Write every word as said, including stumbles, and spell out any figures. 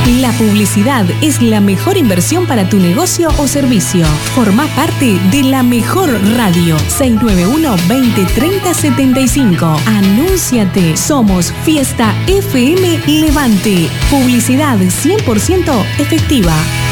La publicidad es la mejor inversión para tu negocio o servicio. Formá parte de la mejor radio. seis nueve uno, veinte, treinta, setenta y cinco. Anúnciate. Somos Fiesta F M Levante. Publicidad cien por ciento efectiva.